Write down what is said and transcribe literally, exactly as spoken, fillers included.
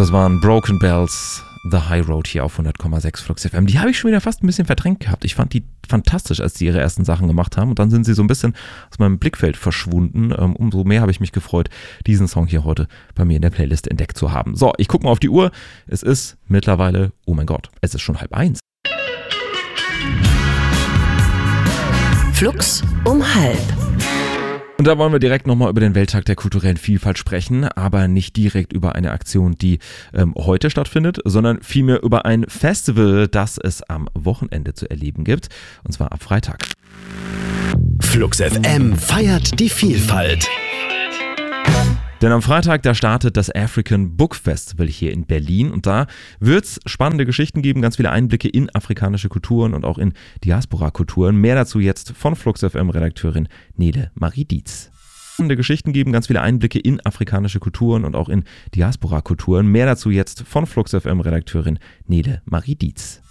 Das waren Broken Bells, The High Road hier auf hundert Komma sechs Flux F M. Die habe ich schon wieder fast ein bisschen verdrängt gehabt. Ich fand die fantastisch, als die ihre ersten Sachen gemacht haben. Und dann sind sie so ein bisschen aus meinem Blickfeld verschwunden. Ähm, umso mehr habe ich mich gefreut, diesen Song hier heute bei mir in der Playlist entdeckt zu haben. So, ich gucke mal auf die Uhr. Es ist mittlerweile, oh mein Gott, es ist schon halb eins. Flux um halb. Und da wollen wir direkt nochmal über den Welttag der kulturellen Vielfalt sprechen, aber nicht direkt über eine Aktion, die ähm, heute stattfindet, sondern vielmehr über ein Festival, das es am Wochenende zu erleben gibt, und zwar ab Freitag. Flux F M feiert die Vielfalt. Denn am Freitag, da startet das African Book Festival hier in Berlin und da wird es spannende Geschichten geben, ganz viele Einblicke in afrikanische Kulturen und auch in Diaspora-Kulturen. Mehr dazu jetzt von Flux F M-Redakteurin Nele Marie Dietz. Spannende Geschichten geben, ganz viele Einblicke in afrikanische Kulturen und auch in Diaspora-Kulturen. Mehr dazu jetzt von Flux F M-Redakteurin Nele Marie Dietz.